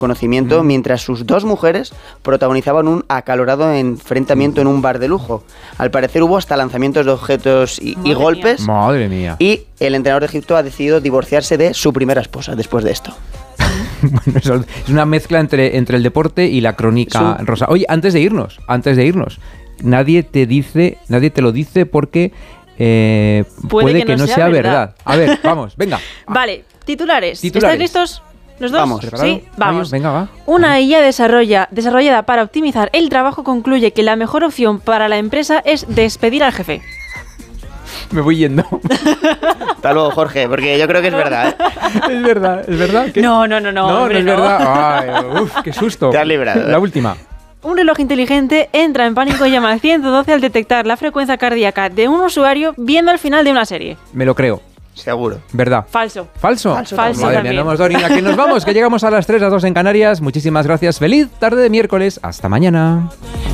conocimiento mientras sus dos mujeres protagonizaban un acalorado enfrentamiento en un bar de lujo. Al parecer hubo hasta lanzamientos de objetos y golpes. Madre mía. Y el entrenador de Egipto ha decidido divorciarse de su primera esposa después de esto. Bueno, eso es una mezcla entre el deporte y la crónica rosa. Oye, antes de irnos, nadie te lo dice porque puede que no sea verdad. A ver, vamos, venga. Vale, titulares. ¿Estáis listos? ¿Los dos? Vamos. Sí, vamos. Venga, va. Una IA desarrollada para optimizar el trabajo concluye que la mejor opción para la empresa es despedir al jefe. Me voy yendo. Hasta luego, Jorge, porque yo creo que es verdad, ¿eh? Es verdad. ¿Qué? No, No, hombre, es verdad. Ay, uf, qué susto. Te has librado. La última. Un reloj inteligente entra en pánico y llama al 112 al detectar la frecuencia cardíaca de un usuario viendo el final de una serie. Me lo creo. Seguro. ¿Verdad? Falso. ¿Falso? Falso Madre mía, también. no hemos dado ni a que nos vamos, que llegamos a las 3, las 2 en Canarias. Muchísimas gracias. Feliz tarde de miércoles. Hasta mañana.